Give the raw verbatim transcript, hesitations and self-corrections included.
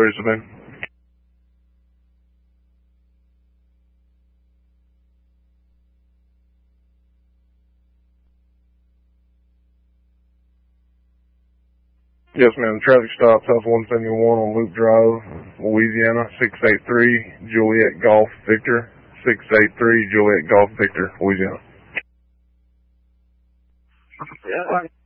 thirty seven. Yes, ma'am. Traffic stop South one seventy-one on Loop Drive, Louisiana, six eight three Juliet Golf Victor. six eight three Juliet Golf Victor, Louisiana. Yeah.